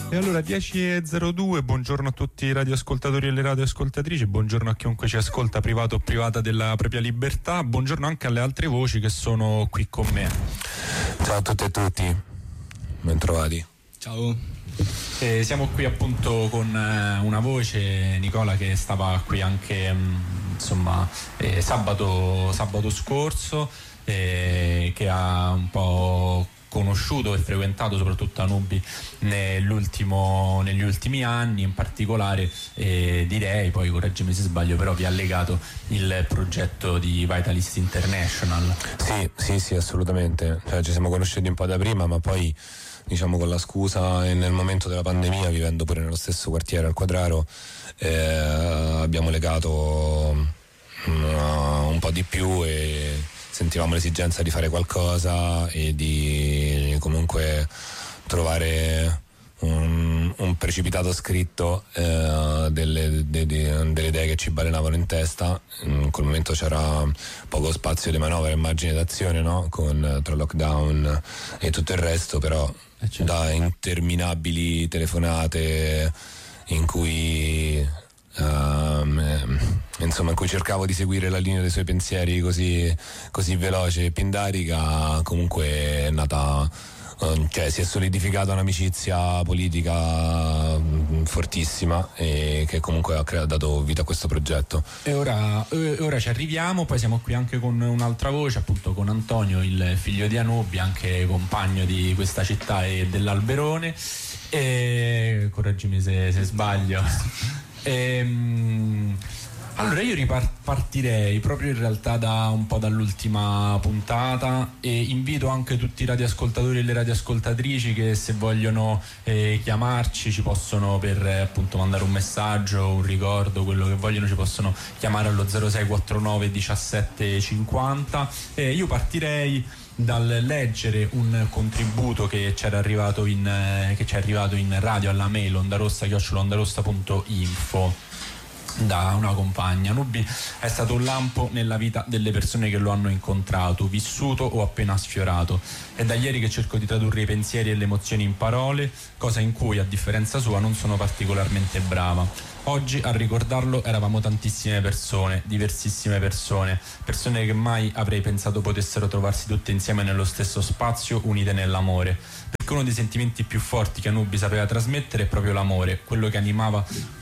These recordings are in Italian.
E allora 10:02, buongiorno a tutti i radioascoltatori e le radioascoltatrici, buongiorno a chiunque ci ascolta privato o privata della propria libertà, buongiorno anche alle altre voci che sono qui con me. Ciao a tutte e tutti, bentrovati. Ciao. Siamo qui appunto con una voce, Nicola, che stava qui anche sabato scorso, che ha un po' conosciuto e frequentato soprattutto Anubi negli ultimi anni, in particolare direi, poi correggimi se sbaglio, però vi ha legato il progetto di Vitalist International. Sì, assolutamente, cioè, ci siamo conosciuti un po' da prima, ma poi diciamo con la scusa e nel momento della pandemia, vivendo pure nello stesso quartiere al Quadraro, abbiamo legato un po' di più e sentivamo l'esigenza di fare qualcosa e di comunque trovare un precipitato scritto delle idee che ci balenavano in testa. In quel momento c'era poco spazio di manovra e margine d'azione, no? Tra lockdown e tutto il resto, però certo, da interminabili telefonate in cui in cui cercavo di seguire la linea dei suoi pensieri così veloce e pindarica, comunque è nata, si è solidificata un'amicizia politica fortissima e che comunque ha dato vita a questo progetto. E ora ci arriviamo, poi siamo qui anche con un'altra voce, appunto con Antonio, il figlio di Anubi, anche compagno di questa città e dell'Alberone, e correggimi se sbaglio. Allora io ripartirei proprio in realtà dall'ultima puntata e invito anche tutti i radioascoltatori e le radioascoltatrici che se vogliono chiamarci ci possono, per appunto mandare un messaggio, un ricordo, quello che vogliono, ci possono chiamare allo 0649 17 50. Io partirei dal leggere un contributo che ci è arrivato in radio alla mail ondarossa@ondarossa.info da una compagna. Anubi è stato un lampo nella vita delle persone che lo hanno incontrato, vissuto o appena sfiorato. È da ieri che cerco di tradurre i pensieri e le emozioni in parole, cosa in cui, a differenza sua, non sono particolarmente brava. Oggi a ricordarlo eravamo tantissime persone, diversissime persone che mai avrei pensato potessero trovarsi tutte insieme nello stesso spazio, unite nell'amore. Perché uno dei sentimenti più forti che Anubi sapeva trasmettere è proprio l'amore, quello che animava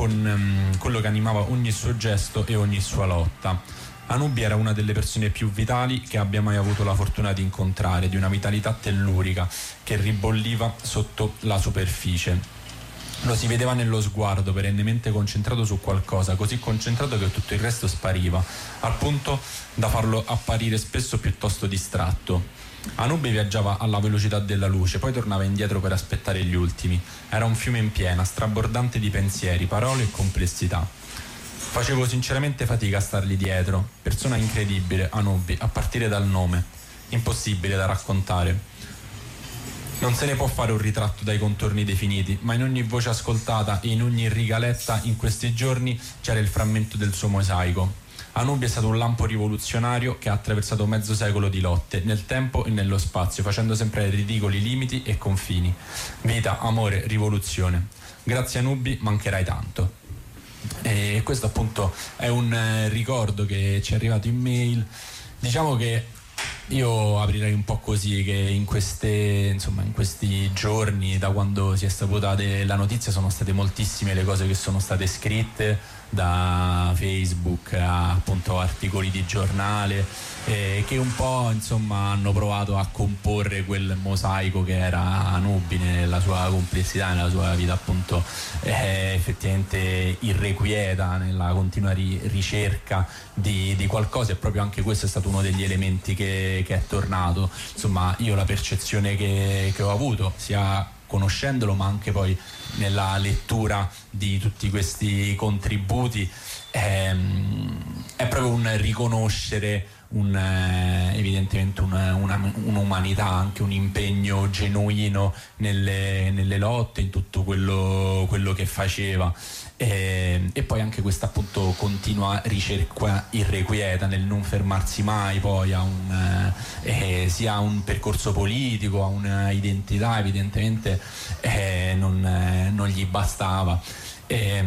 ogni suo gesto e ogni sua lotta. Anubi era una delle persone più vitali che abbia mai avuto la fortuna di incontrare, di una vitalità tellurica che ribolliva sotto la superficie. Lo si vedeva nello sguardo, perennemente concentrato su qualcosa, così concentrato che tutto il resto spariva, al punto da farlo apparire spesso piuttosto distratto. Anubi viaggiava alla velocità della luce, poi tornava indietro per aspettare gli ultimi. Era un fiume in piena, strabordante di pensieri, parole e complessità. Facevo sinceramente fatica a stargli dietro. Persona incredibile, Anubi, a partire dal nome. Impossibile da raccontare. Non se ne può fare un ritratto dai contorni definiti, ma in ogni voce ascoltata e in ogni riga letta in questi giorni c'era il frammento del suo mosaico. Anubi è stato un lampo rivoluzionario che ha attraversato mezzo secolo di lotte, nel tempo e nello spazio, facendo sempre ridicoli limiti e confini. Vita, amore, rivoluzione. Grazie Anubi, mancherai tanto. E questo appunto è un ricordo che ci è arrivato in mail. Diciamo che io aprirei un po' così, che in questi giorni, da quando si è saputa della notizia, sono state moltissime le cose che sono state scritte, da Facebook a appunto articoli di giornale, che un po' hanno provato a comporre quel mosaico che era Anubi nella sua complessità, nella sua vita appunto effettivamente irrequieta, nella continua ricerca di qualcosa, e proprio anche questo è stato uno degli elementi che è tornato. Insomma, io la percezione che ho avuto, sia conoscendolo ma anche poi nella lettura di tutti questi contributi, è proprio un riconoscere evidentemente un'umanità, anche un impegno genuino nelle lotte, in tutto quello che faceva, e poi anche questa appunto continua ricerca irrequieta nel non fermarsi mai poi sia a un percorso politico, a una identità evidentemente non gli bastava. E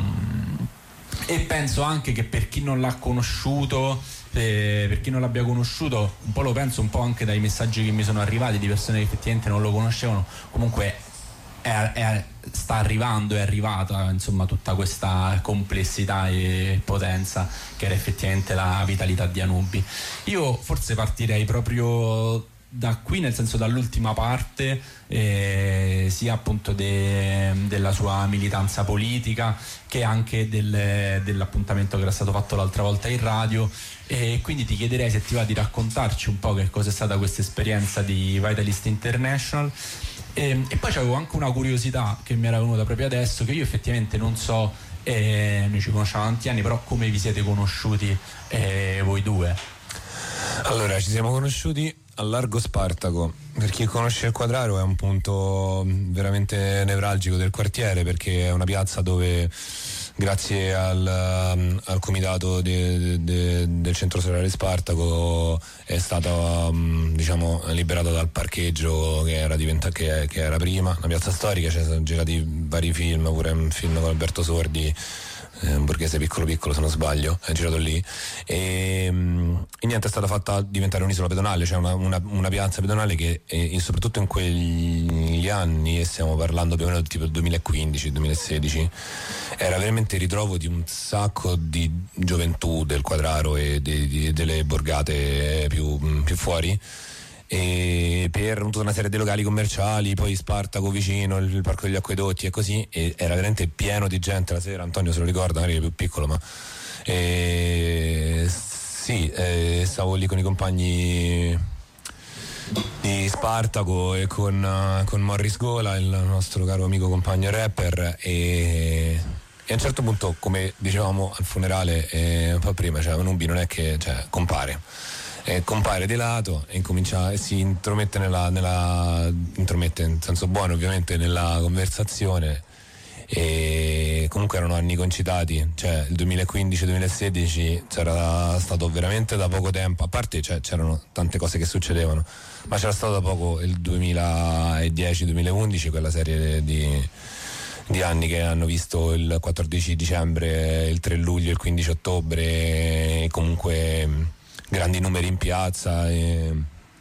penso anche che per chi non l'ha conosciuto, per chi non l'abbia conosciuto, un po' lo penso un po' anche dai messaggi che mi sono arrivati di persone che effettivamente non lo conoscevano, comunque sta arrivando, è arrivata insomma tutta questa complessità e potenza che era effettivamente la vitalità di Anubi. Io forse partirei proprio da qui, nel senso dall'ultima parte, sia appunto della sua militanza politica che anche dell'appuntamento che era stato fatto l'altra volta in radio, e quindi ti chiederei se ti va di raccontarci un po' che cosa è stata questa esperienza di Vitalist International. E poi c'avevo anche una curiosità che mi era venuta proprio adesso, che io effettivamente non so, noi ci conosciamo tanti anni, però come vi siete conosciuti voi due? Allora, ci siamo conosciuti al Largo Spartaco. Per chi conosce il Quadraro è un punto veramente nevralgico del quartiere, perché è una piazza dove, grazie al comitato del centro solare Spartaco, è stata diciamo liberata dal parcheggio che era prima, una piazza storica. Ci sono girati vari film, pure un film con Alberto Sordi, un borghese piccolo piccolo se non sbaglio, è girato lì, e niente, è stata fatta diventare un'isola pedonale, cioè una piazza pedonale che e soprattutto in quegli anni, e stiamo parlando più o meno tipo 2015-2016, era veramente il ritrovo di un sacco di gioventù del Quadraro e delle borgate più fuori, e per tutta una serie di locali commerciali, poi Spartaco vicino, il Parco degli Acquedotti e così, e era veramente pieno di gente la sera. Antonio se lo ricorda, magari è più piccolo, ma sì, stavo lì con i compagni di Spartaco e con Morris Gola, il nostro caro amico compagno rapper, e a un certo punto, come dicevamo al funerale un po' prima, cioè Anubi non è che compare di lato e incomincia, si intromette intromette in senso buono ovviamente nella conversazione, e comunque erano anni concitati, cioè il 2015-2016 c'era stato veramente da poco tempo, a parte c'erano tante cose che succedevano, ma c'era stato da poco il 2010-2011, quella serie di anni che hanno visto il 14 dicembre, il 3 luglio, il 15 ottobre, e comunque grandi numeri in piazza e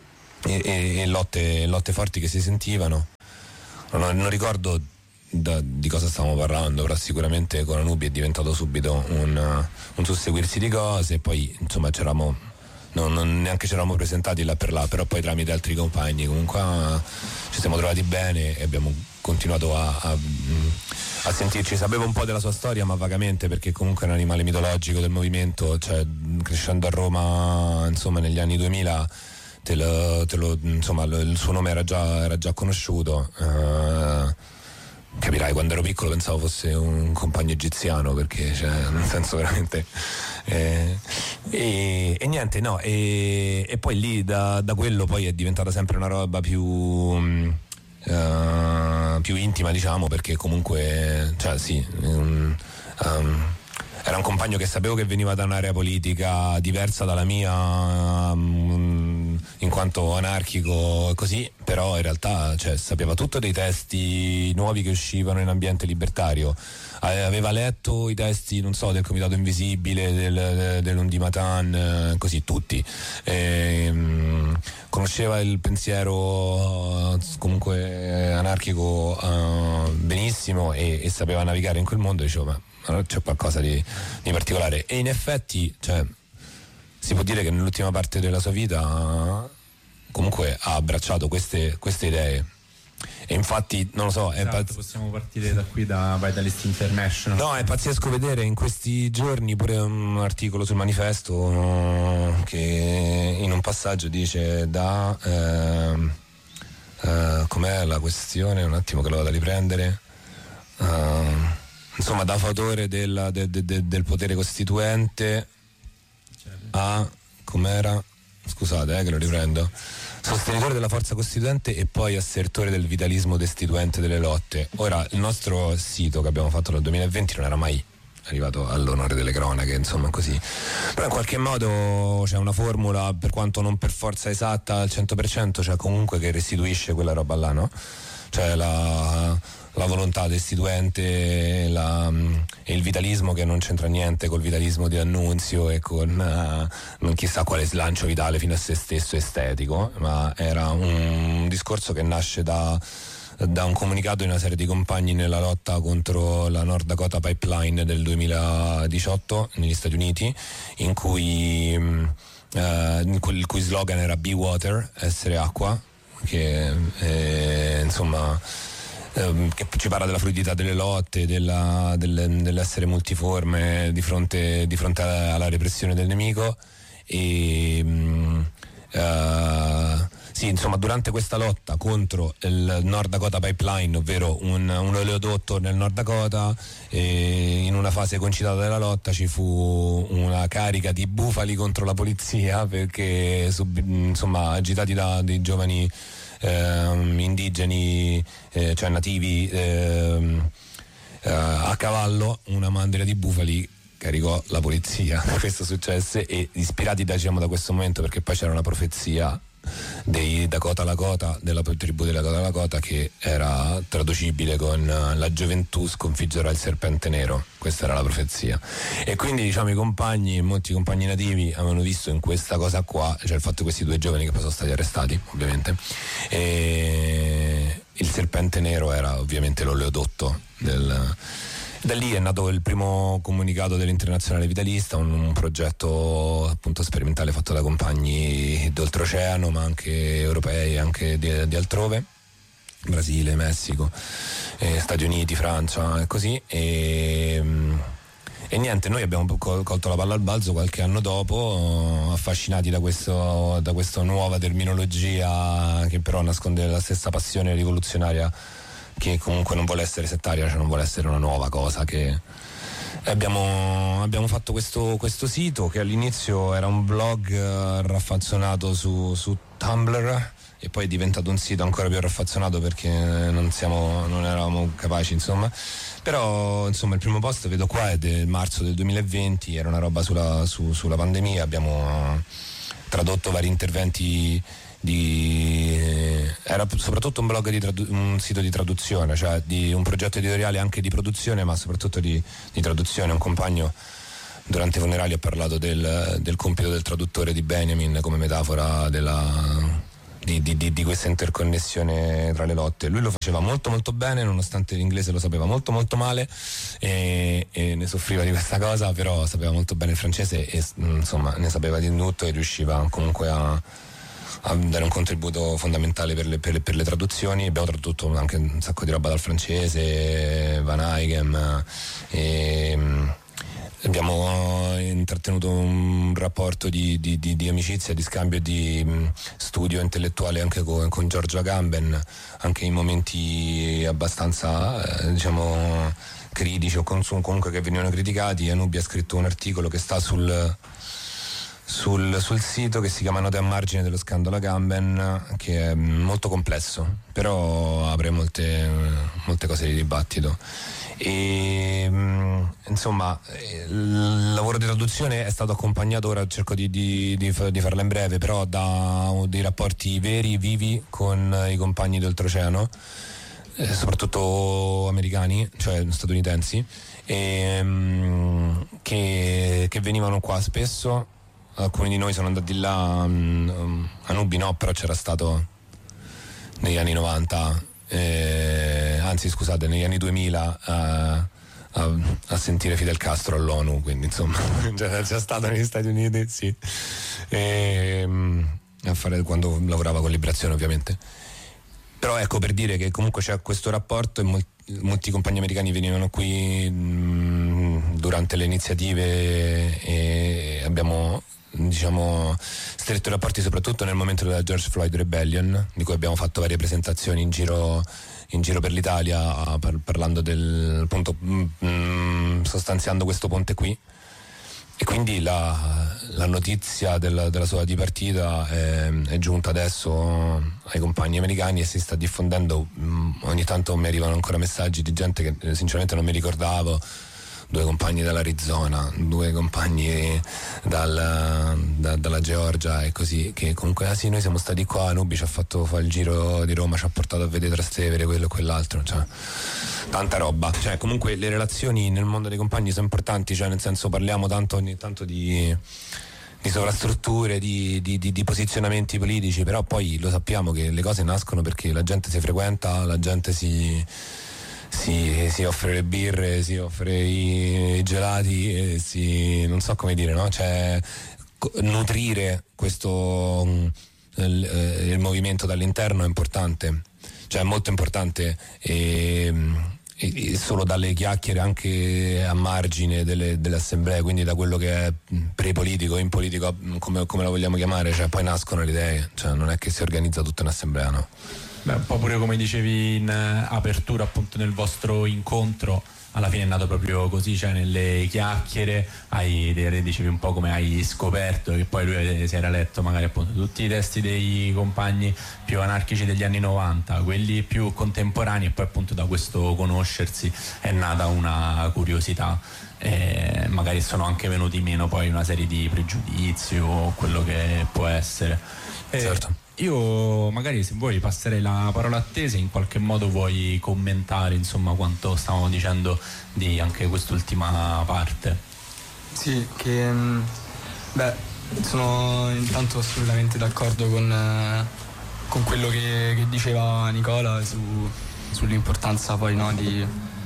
lotte forti che si sentivano. Non ricordo di cosa stavamo parlando, però sicuramente con Anubi è diventato subito un susseguirsi di cose, e poi insomma neanche ci eravamo presentati là per là, però poi tramite altri compagni comunque ci siamo trovati bene e abbiamo continuato a sentirci. Sapevo un po' della sua storia, ma vagamente, perché comunque è un animale mitologico del movimento, cioè crescendo a Roma insomma negli anni 2000 insomma il suo nome era già conosciuto. Capirai, quando ero piccolo pensavo fosse un compagno egiziano, perché nel senso veramente e niente, no, e poi lì da quello poi è diventata sempre una roba più intima, diciamo, perché comunque era un compagno che sapevo che veniva da un'area politica diversa dalla mia, in quanto anarchico e così, però in realtà sapeva tutto dei testi nuovi che uscivano in ambiente libertario, aveva letto i testi, non so, del Comitato Invisibile, dell'Undimatan, così tutti, conosceva il pensiero comunque anarchico benissimo, e sapeva navigare in quel mondo. Dicevo, ma allora c'è qualcosa di particolare, e in effetti si può dire che nell'ultima parte della sua vita comunque ha abbracciato queste idee, e infatti non lo so, esatto, possiamo partire da qui, da Vitalist International. No, è pazzesco vedere in questi giorni pure un articolo sul Manifesto che in un passaggio dice com'è la questione, un attimo che lo vado a riprendere, insomma, da fautore del potere costituente a, com'era, scusate che lo riprendo, sostenitore della forza costituente e poi assertore del vitalismo destituente delle lotte. Ora, il nostro sito che abbiamo fatto nel 2020 non era mai arrivato all'onore delle cronache, insomma, così, però in qualche modo c'è una formula, per quanto non per forza esatta al 100%, cioè comunque che restituisce quella roba là, no? Cioè la volontà destituente e il vitalismo, che non c'entra niente col vitalismo di Annunzio e con non chissà quale slancio vitale fino a se stesso estetico, ma era un discorso che nasce da un comunicato di una serie di compagni nella lotta contro la North Dakota Pipeline del 2018 negli Stati Uniti, in cui il cui slogan era Be Water, essere acqua, che insomma che ci parla della fluidità delle lotte, dell'essere multiforme di fronte alla repressione del nemico. E sì, insomma, durante questa lotta contro il North Dakota Pipeline, ovvero un oleodotto nel Nord Dakota, in una fase concitata della lotta ci fu una carica di bufali contro la polizia, perché insomma, agitati da dei giovani indigeni, cioè nativi, a cavallo, una mandria di bufali caricò la polizia. Questo successe, e ispirati da questo momento, perché poi c'era una profezia dei Dakota Lakota, della tribù della Dakota Lakota, che era traducibile con la gioventù sconfiggerà il serpente nero. Questa era la profezia, e quindi i compagni, molti compagni nativi, avevano visto in questa cosa qua, cioè il fatto che questi due giovani, che poi sono stati arrestati ovviamente, e il serpente nero era ovviamente l'oleodotto da lì è nato il primo comunicato dell'Internazionale Vitalista, un progetto appunto sperimentale fatto da compagni d'oltreoceano, ma anche europei, anche di altrove, Brasile, Messico, Stati Uniti, Francia e così. E niente, noi abbiamo colto la palla al balzo qualche anno dopo, affascinati da questa nuova terminologia, che però nasconde la stessa passione rivoluzionaria, che comunque non vuole essere settaria, cioè non vuole essere una nuova cosa. Che abbiamo fatto questo sito, che all'inizio era un blog raffazzonato su Tumblr, e poi è diventato un sito ancora più raffazzonato perché non eravamo capaci, insomma. Però insomma il primo post, vedo qua, è del marzo del 2020, era una roba sulla pandemia. Abbiamo tradotto vari interventi era soprattutto un blog un sito di traduzione, cioè di un progetto editoriale anche di produzione, ma soprattutto di traduzione. Un compagno durante i funerali ha parlato del compito del traduttore di Benjamin come metafora di questa interconnessione tra le lotte. Lui lo faceva molto molto bene, nonostante l'inglese lo sapeva molto molto male, e ne soffriva di questa cosa, però sapeva molto bene il francese, e insomma ne sapeva di tutto, e riusciva comunque a dare un contributo fondamentale per le traduzioni. Abbiamo tradotto anche un sacco di roba dal francese, Van Eyck, e abbiamo intrattenuto un rapporto di amicizia, di scambio, di studio intellettuale anche con Giorgio Agamben, anche in momenti abbastanza critici, o comunque che venivano criticati. Anubi ha scritto un articolo che sta sul sito, che si chiama Note a margine dello scandalo Agamben, che è molto complesso, però apre molte cose di dibattito. E insomma il lavoro di traduzione è stato accompagnato, ora cerco di farla in breve, però da dei rapporti veri, vivi, con i compagni d'oltreoceano, soprattutto americani, cioè statunitensi, che venivano qua spesso. Alcuni di noi sono andati là, Anubi no, però c'era stato negli anni 90, anzi scusate, negli anni 2000 a sentire Fidel Castro all'ONU, quindi insomma già stato negli Stati Uniti, sì, a fare, quando lavorava con Liberazione ovviamente. Però ecco, per dire che comunque c'è questo rapporto, e molti compagni americani venivano qui durante le iniziative, e abbiamo stretto i rapporti soprattutto nel momento della George Floyd Rebellion, di cui abbiamo fatto varie presentazioni in giro per l'Italia, parlando del appunto sostanziando questo ponte qui. E quindi la notizia della sua dipartita è giunta adesso ai compagni americani, e si sta diffondendo. Ogni tanto mi arrivano ancora messaggi di gente che sinceramente non mi ricordavo, 2 compagni dall'Arizona, 2 compagni dalla Georgia e così, che comunque sì, noi siamo stati qua, Nubi ci ha fatto fare il giro di Roma, ci ha portato a vedere Trastevere, quello e quell'altro, cioè tanta roba. Cioè comunque le relazioni nel mondo dei compagni sono importanti, cioè nel senso parliamo tanto ogni tanto di sovrastrutture, di posizionamenti politici, però poi lo sappiamo che le cose nascono perché la gente si frequenta, la gente si offre le birre, si offre i gelati e non so come dire, no? Cioè nutrire questo il movimento dall'interno è importante, cioè è molto importante, e solo dalle chiacchiere anche a margine delle assemblee, quindi da quello che è pre-politico, in politico, come la vogliamo chiamare, cioè poi nascono le idee, cioè non è che si organizza tutta un'assemblea, no? Beh, un po' pure come dicevi in apertura, appunto nel vostro incontro, alla fine è nato proprio così, cioè nelle chiacchiere dicevi un po' come hai scoperto che poi lui si era letto magari appunto tutti i testi dei compagni più anarchici degli anni 90, quelli più contemporanei, e poi appunto da questo conoscersi è nata una curiosità, e magari sono anche venuti meno poi una serie di pregiudizi o quello che può essere. Certo. Io magari, se vuoi, passerei la parola a te, se in qualche modo vuoi commentare insomma quanto stavamo dicendo di anche quest'ultima parte. Sì, che sono intanto assolutamente d'accordo con quello che diceva Nicola sull'importanza poi, no, di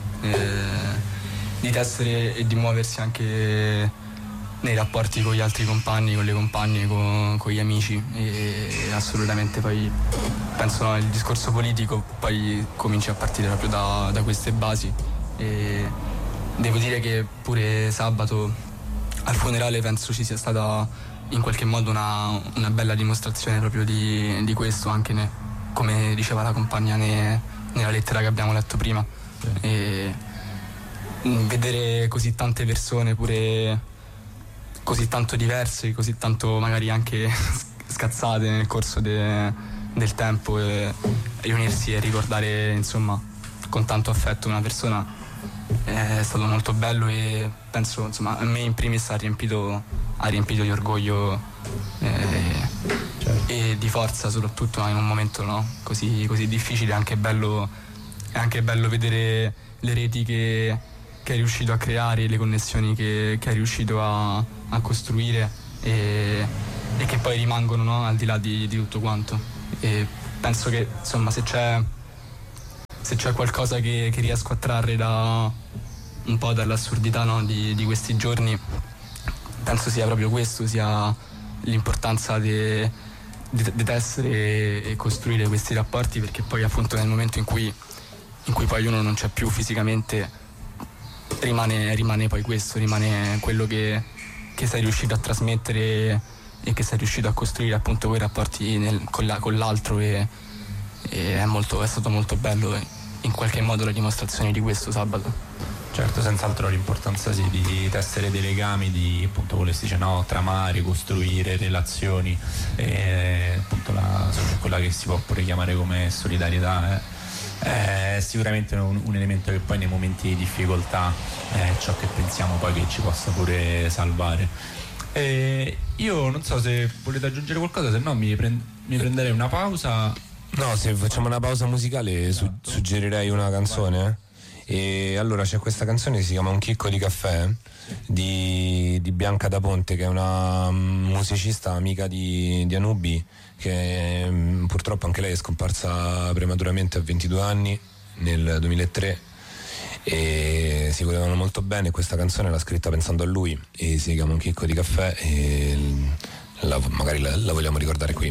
tessere e di muoversi anche nei rapporti con gli altri compagni, con le compagne, con gli amici, e assolutamente poi penso, no, il discorso politico poi comincia a partire proprio da queste basi, e devo dire che pure sabato al funerale penso ci sia stata in qualche modo una bella dimostrazione proprio di questo, anche come diceva la compagna nella lettera che abbiamo letto prima. E vedere così tante persone pure così tanto diverse, così tanto magari anche scazzate nel corso del tempo, e riunirsi e ricordare insomma con tanto affetto una persona è stato molto bello, e penso insomma a me in primis ha riempito di orgoglio e di forza, soprattutto in un momento, no, così difficile. È anche bello vedere le reti che è riuscito a creare, le connessioni che è riuscito a costruire, e che poi rimangono, no, al di là di tutto quanto. E penso che insomma se c'è qualcosa che riesco a trarre un po' dall'assurdità, no, di questi giorni, penso sia proprio questo, sia l'importanza di tessere e costruire questi rapporti, perché poi appunto nel momento in cui poi uno non c'è più fisicamente, rimane poi questo, rimane quello che sei riuscito a trasmettere e che sei riuscito a costruire, appunto quei rapporti con l'altro, e è stato molto bello, in qualche modo la dimostrazione di questo sabato. Certo, senz'altro l'importanza di tessere dei legami, di appunto tramare, costruire relazioni, e appunto quella che si può pure chiamare come solidarietà è sicuramente un elemento che poi nei momenti di difficoltà è ciò che pensiamo poi che ci possa pure salvare. Io non so se volete aggiungere qualcosa, se no mi prenderei una pausa. No, se facciamo una pausa musicale suggerirei una canzone. E allora c'è questa canzone che si chiama Un chicco di caffè di Bianca da Ponte, che è una musicista amica di Anubi, che purtroppo anche lei è scomparsa prematuramente a 22 anni nel 2003, e si volevano molto bene. Questa canzone l'ha scritta pensando a lui e si chiama Un chicco di caffè, e magari la vogliamo ricordare qui.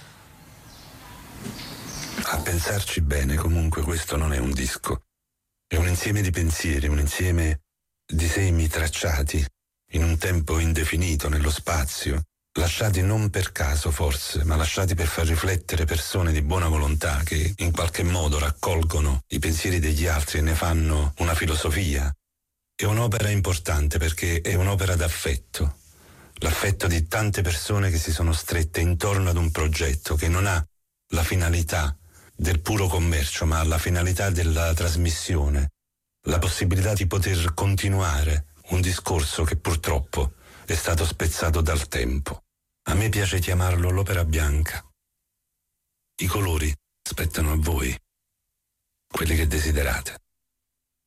A pensarci bene, comunque questo non è un disco, è un insieme di pensieri, un insieme di semi tracciati in un tempo indefinito nello spazio, lasciati non per caso forse, ma lasciati per far riflettere persone di buona volontà che in qualche modo raccolgono i pensieri degli altri e ne fanno una filosofia. È un'opera importante perché è un'opera d'affetto, l'affetto di tante persone che si sono strette intorno ad un progetto che non ha la finalità del puro commercio, ma ha la finalità della trasmissione la possibilità di poter continuare un discorso che purtroppo è stato spezzato dal tempo. A me piace chiamarlo l'opera bianca. I colori spettano a voi, quelli che desiderate.